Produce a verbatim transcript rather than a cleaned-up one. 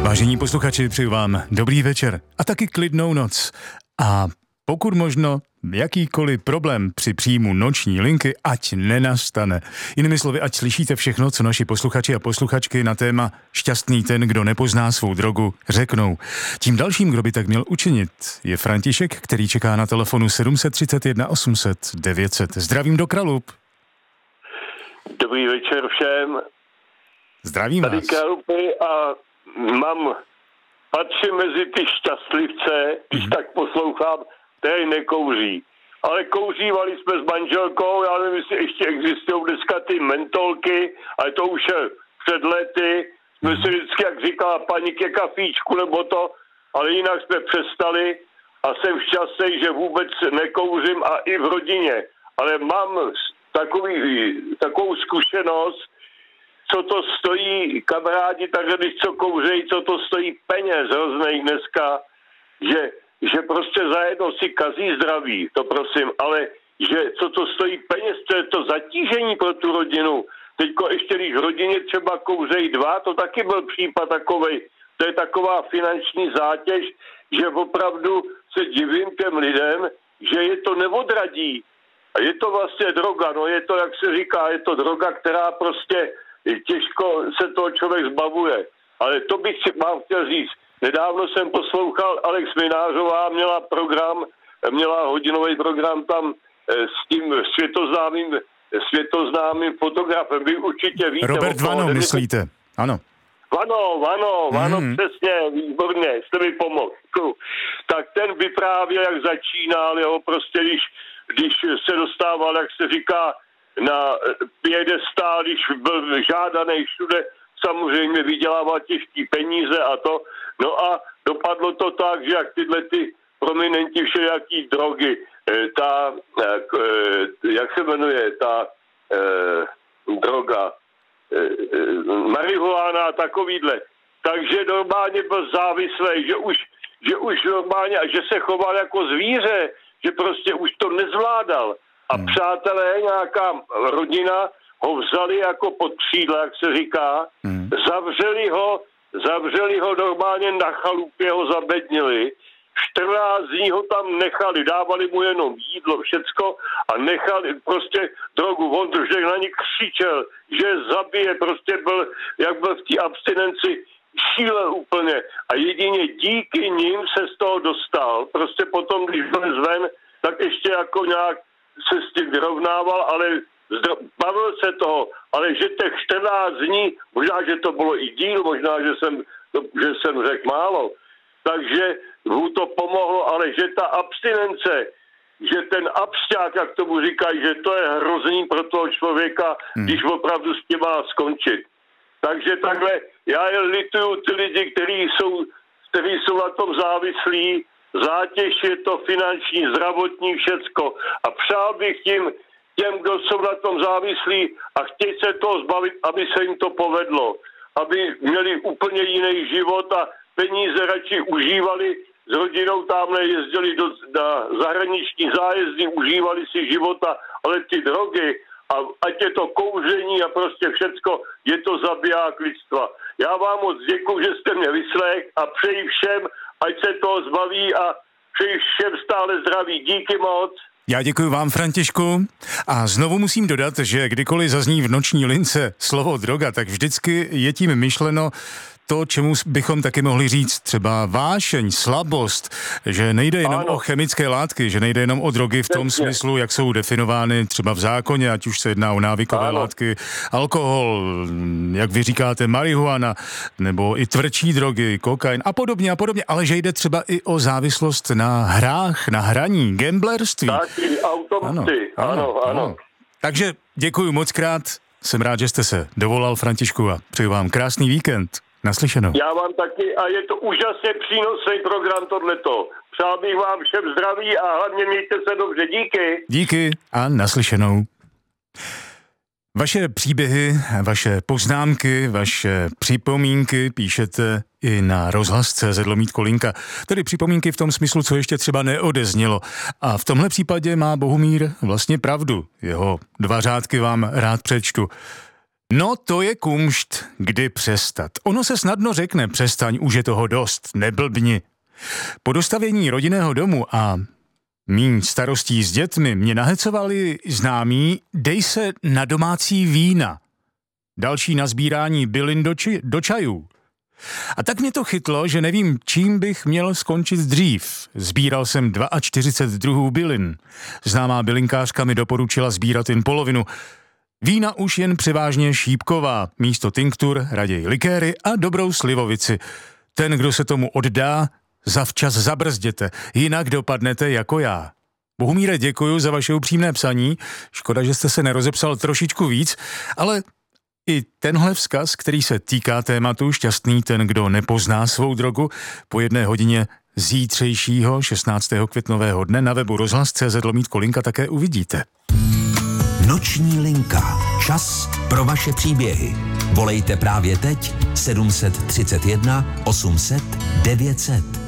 Vážení posluchači, přeju vám dobrý večer a taky klidnou noc. A pokud možno jakýkoliv problém při příjmu noční linky, ať nenastane. Jinými slovy, ať slyšíte všechno, co naši posluchači a posluchačky na téma šťastný ten, kdo nepozná svou drogu, řeknou. Tím dalším, kdo by tak měl učinit, je František, který čeká na telefonu sedm set třicet jedna osm set devět set. Zdravím do Kralup. Dobrý večer všem. Zdravím Tady vás. Kralupy a mám, patřím mezi ty šťastlivce, když mm. tak poslouchám, který nekouří. Ale kouřívali jsme s manželkou, já nevím, jestli ještě existují dneska ty mentolky, ale to už je před lety. Jsme mm. si vždycky, jak říkala paní, ke kafíčku nebo to, ale jinak jsme přestali a jsem šťastný, že vůbec nekouřím a i v rodině. Ale mám takový, takovou zkušenost, co to stojí, kamarádi, takže když co kouřejí, co to stojí peněz hroznej dneska, že, že prostě zajedno si kazí zdraví, to prosím, ale že co to stojí peněz, to je to zatížení pro tu rodinu. Teďko ještě, když v rodině třeba kouřejí dva, to taky byl případ takovej, to je taková finanční zátěž, že opravdu se divím těm lidem, že je to neodradí. A je to vlastně droga, no je to, jak se říká, je to droga, která prostě těžko se toho člověk zbavuje. Ale to bych si vám chtěl říct. Nedávno jsem poslouchal, Alex Minářová měla program, měla hodinový program tam s tím světoznámým, světoznámým fotografem. Vy určitě víte. Robert Vano, myslíte? Ano. Vano, Vano, Vano, mm. přesně, výborně, jste mi pomohl. Tak ten vyprávěl, jak začínal, jeho prostě, když, když se dostával, jak se říká, na piedestál, když byl žádaný všude, samozřejmě vydělával těžký peníze a to. No a dopadlo to tak, že jak tyhle ty prominenti všelijaký drogy, ta, jak se jmenuje, ta eh, droga, eh, marihuana a takovýhle. Takže normálně byl závislý, že už, že už normálně, že se choval jako zvíře, že prostě už to nezvládal. A hmm. přátelé, nějaká rodina ho vzali jako pod křídla, jak se říká, hmm. zavřeli ho, zavřeli ho normálně na chalupě, ho zabednili, čtrnáct dní ho tam nechali, dávali mu jenom jídlo, všecko a nechali prostě drogu. On že na ní křičel, že zabije, prostě byl, jak byl v té abstinenci, šílel úplně. A jedině díky nim se z toho dostal. Prostě potom, když byl zven, tak ještě jako nějak se s tím vyrovnával, ale bavil se toho, ale že těch čtrnáct dní, možná, že to bylo i díl, možná, že jsem, že jsem řekl málo, takže mu to pomohlo, ale že ta abstinence, že ten absťák, jak tomu říkají, že to je hrozný pro toho člověka, hmm. když opravdu s tím má skončit. Takže takhle, já je lituju ty lidi, kteří jsou, kteří jsou na tom závislí, zátěž je to finanční, zdravotní, všecko. A přál bych tím, těm, kdo jsou na tom závislí a chtějí se toho zbavit, aby se jim to povedlo. Aby měli úplně jiný život a peníze radši užívali, s rodinou tamhle jezdili do, na zahraniční zájezdy, užívali si života, ale ty drogy, a ať je to kouření a prostě všecko, je to zabiják lidstva. Já vám moc děkuju, že jste mě vyslech a přeji všem, ať se toho zbaví a přeji všem stále zdraví. Díky moc. Já děkuji vám, Františku. A znovu musím dodat, že kdykoliv zazní v noční lince slovo droga, tak vždycky je tím myšleno to, čemu bychom taky mohli říct třeba vášeň, slabost, že nejde jenom ano. o chemické látky, že nejde jenom o drogy v tom Přesně. smyslu, jak jsou definovány třeba v zákoně, ať už se jedná o návykové ano. látky, alkohol, jak vy říkáte, marihuana, nebo i tvrdší drogy, kokain a podobně a podobně, ale že jde třeba i o závislost na hrách, na hraní, gamblerství. Taky automaty, ano, ano, ano, ano. Takže děkuji moc krát, jsem rád, že jste se dovolal, Františku, a přeju vám krásný víkend. Naslyšenou. Já vám taky a je to úžasně přínosný program tohleto. Přál bych vám všem zdraví a hlavně mějte se dobře. Díky. Díky a naslyšenou. Vaše příběhy, vaše poznámky, vaše připomínky píšete i na rozhlas tečka cé zet lomítko linka. Tedy připomínky v tom smyslu, co ještě třeba neodeznělo. A v tomhle případě má Bohumír vlastně pravdu. Jeho dva řádky vám rád přečtu. No to je kumšt, kdy přestat. Ono se snadno řekne, přestaň, už je toho dost, neblbni. Po dostavění rodinného domu a míň starostí s dětmi mě nahecovali známí, dej se na domácí vína. Další na sbírání bylin do, či, do čajů. A tak mě to chytlo, že nevím, čím bych měl skončit dřív. Sbíral jsem čtyřicet dva druhů bylin. Známá bylinkářka mi doporučila sbírat jen polovinu. Vína už jen převážně šípková, místo tinktur raději likéry a dobrou slivovici. Ten, kdo se tomu oddá, zavčas zabrzděte, jinak dopadnete jako já. Bohumíre, děkuju za vaše upřímné psaní, škoda, že jste se nerozepsal trošičku víc, ale i tenhle vzkaz, který se týká tématu šťastný ten, kdo nepozná svou drogu, po jedné hodině zítřejšího šestnáctého květnového dne na webu rozhlas tečka cé zet lomítko linka také uvidíte. Noční linka. Čas pro vaše příběhy. Volejte právě teď sedm set třicet jedna osm set devět set.